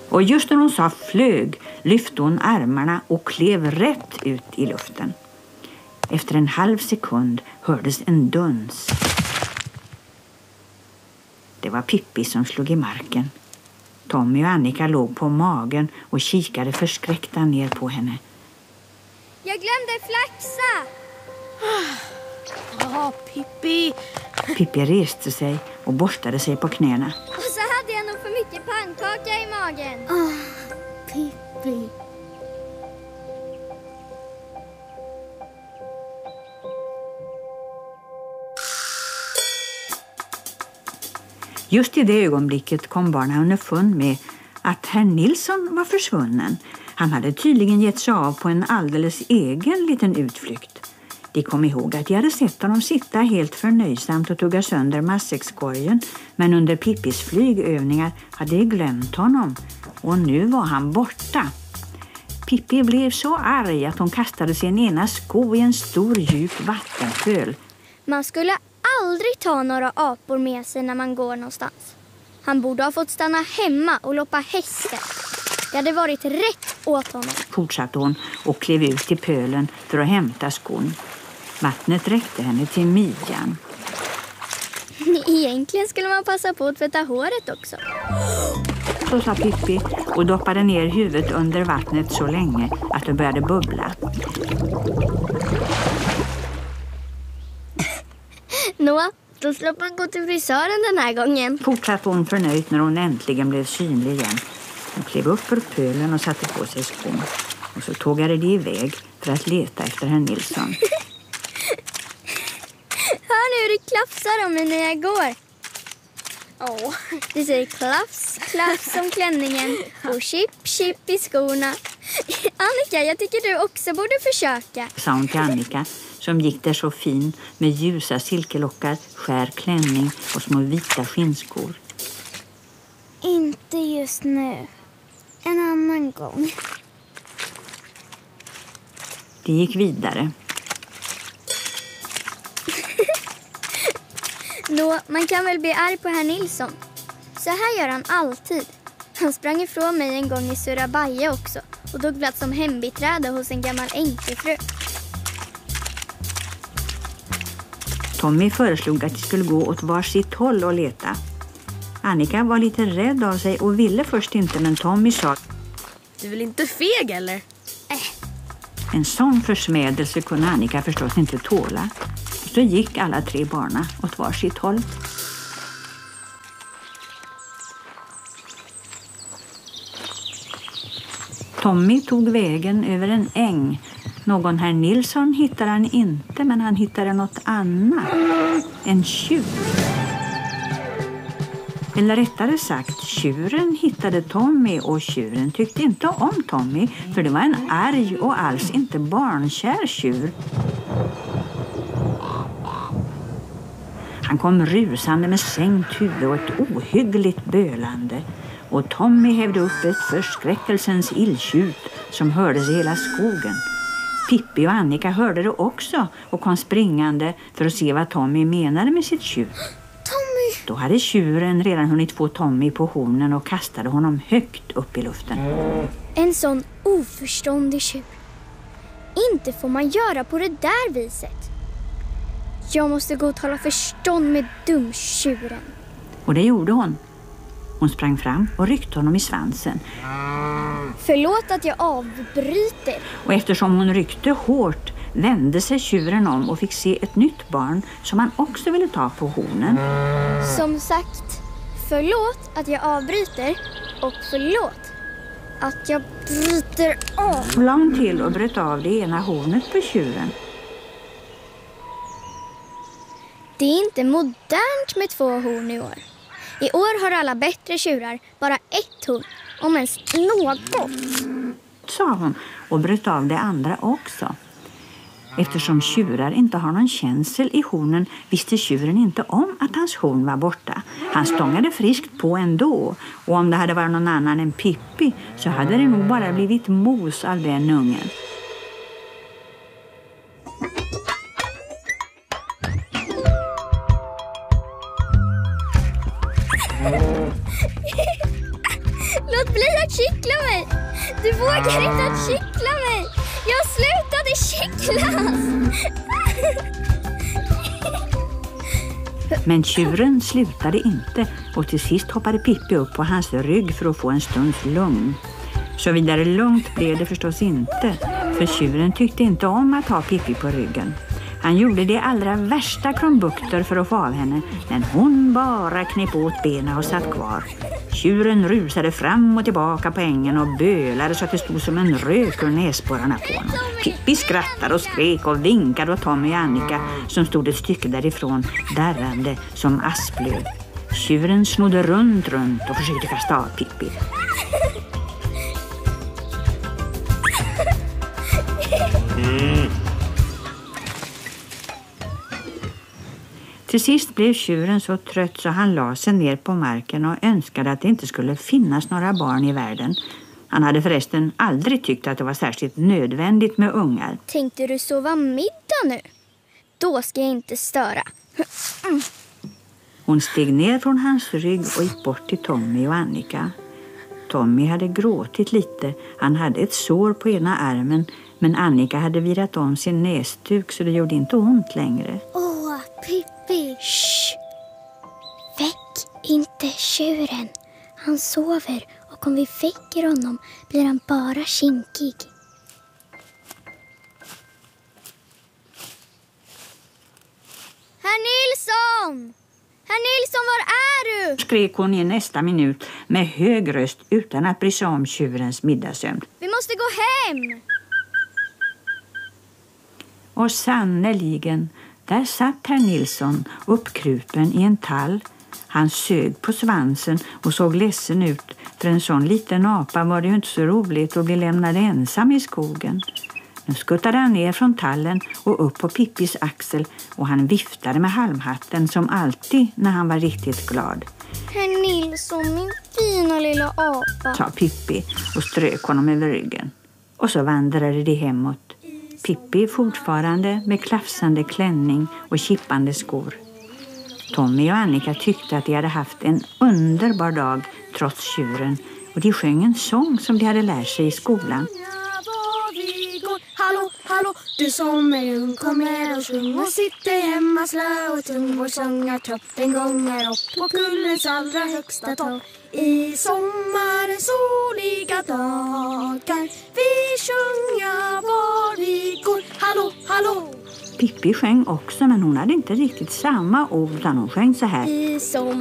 Och just när hon sa flög lyfte hon armarna och klev rätt ut i luften. Efter en halv sekund hördes en duns. Det var Pippi som slog i marken. Tommy och Annika låg på magen och kikade förskräckta ner på henne. Jag glömde flaxa! Pippi! Pippi reste sig och borstade sig på knäna. Och så hade jag nog för mycket pannkaka i magen. Pippi. Just i det ögonblicket kom barnen underfund med att herr Nilsson var försvunnen. Han hade tydligen gett sig av på en alldeles egen liten utflykt. De kom ihåg att de hade sett honom sitta helt förnöjsamt och tugga sönder matsäckskorgen, men under Pippis flygövningar hade de glömt honom och nu var han borta. Pippi blev så arg att hon kastade sin ena sko i en stor djup vattenpöl. Man skulle aldrig ta några apor med sig när man går någonstans. Han borde ha fått stanna hemma och loppa hästen. Det hade varit rätt åt honom. Fortsatte hon och klev ut i pölen för att hämta skon. Vattnet räckte henne till midjan. Egentligen skulle man passa på att tvätta håret också. Så sa Pippi och doppade ner huvudet under vattnet så länge att det började bubbla. Nå, då slapp man gå till frisören den här gången. Fortsatte hon förnöjt när hon äntligen blev synlig igen. Hon klev upp ur pölen och satte på sig skon. Och så tågade de iväg för att leta efter herr Nilsson. Hör nu hur det klafsar om mig när jag går. Det säger klafs, klafs om klänningen och chip, chip i skorna. Annika, jag tycker du också borde försöka, sa hon till Annika som gick där så fin med ljusa silkelockar, skär klänning och små vita skinnskor. Inte just nu. En annan gång. De gick vidare. Nå, man kan väl bli arg på herr Nilsson. Så här gör han alltid. Han sprang ifrån mig en gång i Surabaya också och tog plats som hembiträde hos en gammal änkefru. Tommy föreslog att de skulle gå åt varsitt håll och leta. Annika var lite rädd av sig och ville först inte, men Tommy sa: Du är väl inte feg, eller? En sån försmädelse kunde Annika förstås inte tåla. Så gick alla tre barna åt varsitt håll. Tommy tog vägen över en äng. Någon herr Nilsson hittade han inte, men han hittade något annat. En tjur. Eller rättare sagt, tjuren hittade Tommy och tjuren tyckte inte om Tommy, för det var en arg och alls inte barnkär tjur. Han kom rusande med sänkt huvud och ett ohyggligt bölande. Och Tommy hävde upp ett förskräckelsens illtjut som hördes i hela skogen. Pippi och Annika hörde det också och kom springande för att se vad Tommy menade med sitt tjut. Tommy! Då hade tjuren redan hunnit få Tommy på hornen och kastade honom högt upp i luften. En sån oförståndig tjur. Inte får man göra på det där viset. Jag måste gå och tala förstånd med dumtjuren. Och det gjorde hon. Hon sprang fram och ryckte honom i svansen. Förlåt att jag avbryter. Och eftersom hon ryckte hårt vände sig tjuren om och fick se ett nytt barn som han också ville ta på hornen. Som sagt, förlåt att jag avbryter och förlåt att jag bryter av. Hon lade till och bröt av det ena hornet på tjuren. Det är inte modernt med 2 horn i år. I år har alla bättre tjurar bara 1 horn, om ens något, sa hon och bröt av det andra också. Eftersom tjurar inte har någon känsel i hornen visste tjuren inte om att hans horn var borta. Han stångade friskt på ändå, och om det hade varit någon annan än Pippi så hade det nog bara blivit mos av den ungen. Låt bli att kittla mig! Du vågar inte att kittla mig! Jag slutade kittlas! Men tjuren slutade inte och till sist hoppade Pippi upp på hans rygg för att få en stunds lugn. Så vidare lugnt blev det förstås inte, för tjuren tyckte inte om att ha Pippi på ryggen. Han gjorde det allra värsta krumbukter för att få av henne, men hon bara knep åt benen och satt kvar. Tjuren rusade fram och tillbaka på ängen och bölade så att det stod som en rök ur näsborrarna på honom. Pippi skrattade och skrek och vinkade åt Tommy och Annika som stod ett stycke därifrån, darrande som asplöv. Tjuren snodde runt och försökte kasta av Pippi. Till sist blev tjuren så trött så han la sig ner på marken och önskade att det inte skulle finnas några barn i världen. Han hade förresten aldrig tyckt att det var särskilt nödvändigt med ungar. Tänkte du sova middag nu? Då ska jag inte störa. Hon steg ner från hans rygg och gick bort till Tommy och Annika. Tommy hade gråtit lite. Han hade ett sår på ena armen, men Annika hade virat om sin näsduk så det gjorde inte ont längre. Åh, Pippi! Shh! Väck inte tjuren. Han sover och om vi väcker honom blir han bara kinkig. Herr Nilsson! Herr Nilsson, var är du? Skrek hon i nästa minut med hög röst utan att bry sig om tjurens middagssömn. Vi måste gå hem! Och sannoliken, där satt herr Nilsson uppkrupen i en tall. Han sög på svansen och såg ledsen ut. För en sån liten apa var det ju inte så roligt att bli lämnad ensam i skogen. Nu skuttade han ner från tallen och upp på Pippis axel och han viftade med halmhatten som alltid när han var riktigt glad. Herr Nilsson, min fina lilla apa, sa Pippi och strök honom över ryggen. Och så vandrade de hemåt. Pippi fortfarande med klafsande klänning och kippande skor. Tommy och Annika tyckte att de hade haft en underbar dag trots tjuren och de sjöng en sång som de hade lärt sig i skolan. Hallå, hallå, du som är ung, kom med och sjung och sitter hemma slö och tung. Vår sångartoppen gångar upp på kullens allra högsta tak. I sommarens soliga dagar vi sjunga var vi går. Hallå, hallå! Pippi sjöng också, men hon hade inte riktigt samma ord utan hon sjöng så här. I